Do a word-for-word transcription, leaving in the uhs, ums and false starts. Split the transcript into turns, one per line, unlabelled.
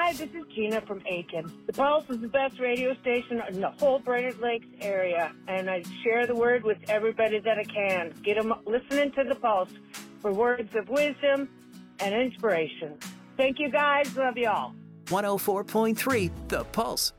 Hi, this is Gina from Aiken. The Pulse is the best radio station in the whole Brainerd Lakes area, and I share the word with everybody that I can. Get them listening to the Pulse for words of wisdom and inspiration. Thank you, guys. Love y'all.
one oh four point three The Pulse.